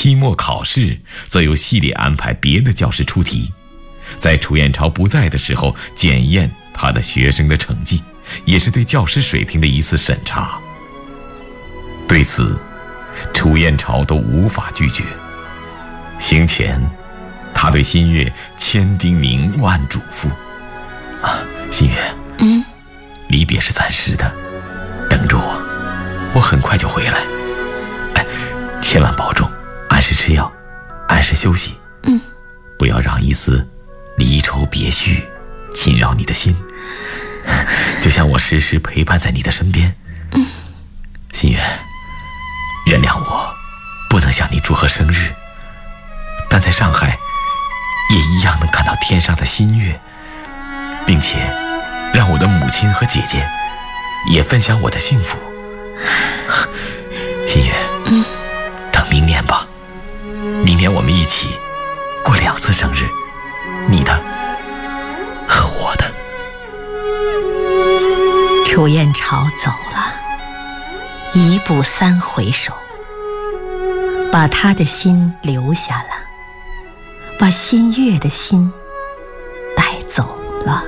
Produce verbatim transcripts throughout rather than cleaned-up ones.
期末考试则有系列安排别的教师出题，在楚燕朝不在的时候检验他的学生的成绩，也是对教师水平的一次审查。对此，楚燕朝都无法拒绝。行前，他对新月千叮咛万嘱咐：“啊，新月， 嗯， 离别是暂时的，等着我，我很快就回来。哎，千万保重，按时吃药，按时休息。 嗯， 不要让一丝离愁别绪侵扰你的心，就像我时时陪伴在你的身边。 嗯， 心月，原谅我不能向你祝贺生日，但在上海也一样能看到天上的新月，并且让我的母亲和姐姐也分享我的幸福。心月， 嗯， 等明年吧，明年我们一起过两次生日，你的和我的。 楚燕朝走了，一步三回首，把他的心留下了，把新月的心带走了。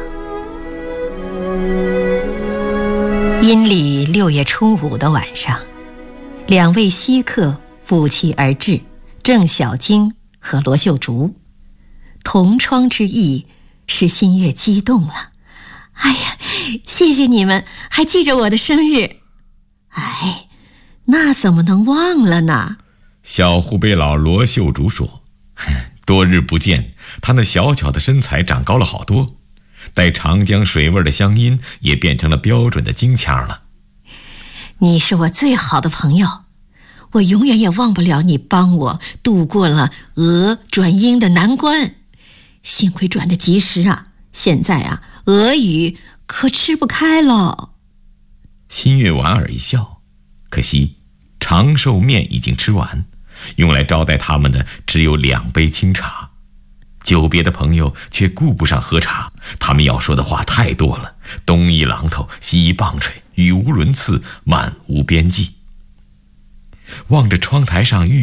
阴历六月初五的晚上，两位稀客不期而至，郑小晶和罗秀竹。同窗之意使新月激动了。哎呀，谢谢你们，还记着我的生日。哎，那怎么能忘了呢？ 小湖北佬罗秀竹说：“多日不见，他那小巧的身材长高了好多，带长江水味的乡音也变成了标准的京腔了。” 你是我最好的朋友，我永远也忘不了你帮我度过了俄转英的难关。幸亏转得及时啊，现在啊，俄语可吃不开了。 新月莞尔一笑，可惜长寿面已经吃完，用来招待他们的只有两杯清茶。久别的朋友却顾不上喝茶，他们要说的话太多了，东一榔头西一棒槌，语无伦次，漫无边际。望着窗台上